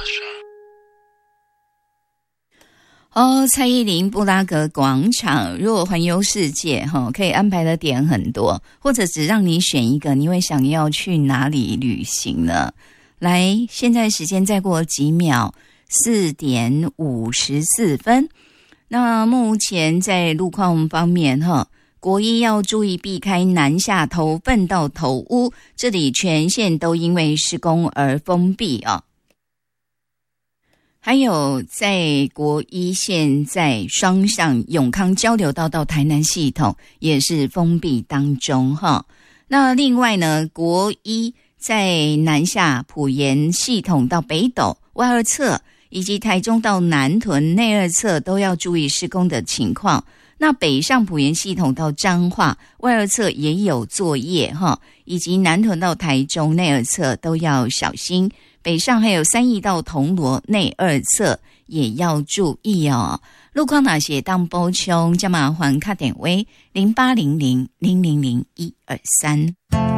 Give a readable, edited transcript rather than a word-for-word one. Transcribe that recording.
蔡依林布拉格广场，如果环游世界可以安排的点很多，或者只让你选一个，你会想要去哪里旅行呢？来，现在时间再过几秒，4点54分。那目前在路况方面国一要注意避开南下头份到头屋，这里全线都因为施工而封闭还有在国一线在双向永康交流道到台南系统也是封闭当中那另外呢，国一在南下埔盐系统到北斗外二侧，以及台中到南屯内二侧都要注意施工的情况。那北上埔盐系统到彰化外二侧也有作业以及南屯到台中内二侧都要小心。北上还有3义到铜锣内二侧也要注意路况哪些当补充，加麻烦打电话0800000123。